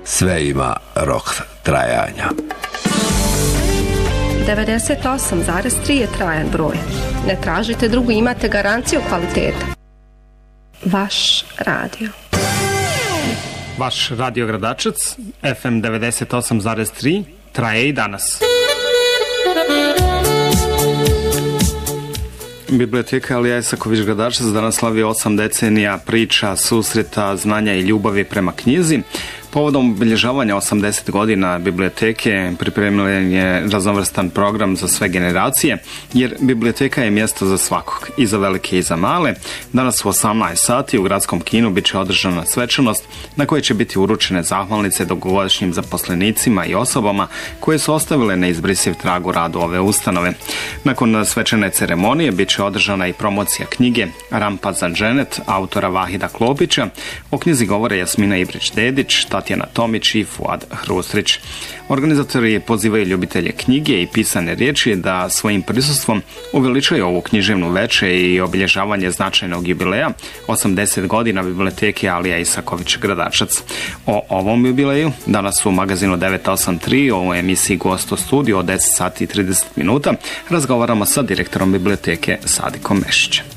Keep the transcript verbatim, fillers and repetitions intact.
Sve ima rok trajanja. devedeset osam zarez tri je trajan broj. Ne tražite drugu, imate garanciju kvaliteta. Vaš radio. Vaš radio Gradačac, F M devedeset osam zarez tri, traje i danas. Biblioteka Alija Isaković Gradačac danas slavi osam decenija priča, susreta, znanja i ljubavi prema knjizi. Povodom obilježavanja osamdeset godina biblioteke pripremljen je raznovrstan program za sve generacije, jer biblioteka je mjesto za svakog, i za velike i za male. Danas u osamnaest sati u Gradskom kinu bit će održana svečanost na kojoj će biti uručene zahvalnice dugogodišnjim zaposlenicima i osobama koje su ostavile neizbrisiv trag u radu ove ustanove. Nakon svečane ceremonije bit će održana i promocija knjige Rampa za dženet autora Vahida Klopića. O knjizi govore Jasmina Ibrić-Dedić, Tatjana Tomić i Fuad Hrustrić. Organizatori pozivaju ljubitelje knjige i pisane riječi da svojim prisustvom uveličaju ovu književnu veče i obilježavanje značajnog jubileja osamdeset godina biblioteke Alija Isaković Gradačac. O ovom jubileju danas u magazinu devet osam tri u emisiji Gost u studiju od deset sati i trideset minuta razgovaramo sa direktorom biblioteke Sadikom Mešićem.